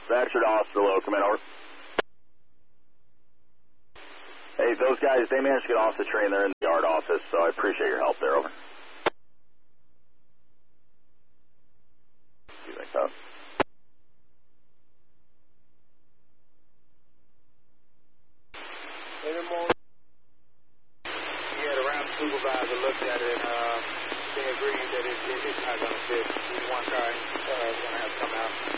Baxter to Austin, low, come in, over. Hey, those guys, they managed to get off the train. They're in the yard office, so I appreciate your help there, over. You think so? In the morning, we had a round supervisor looked at it, and they agreed that it's not going to fit. One car is going to have to come out.